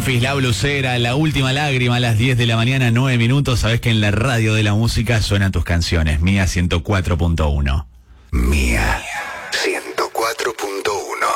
Memphis, La Blusera, La Última Lágrima, a las 10 de la mañana, 9 minutos. Sabés que en la radio de la música suenan tus canciones. Mía 104.1. Mía 104.1.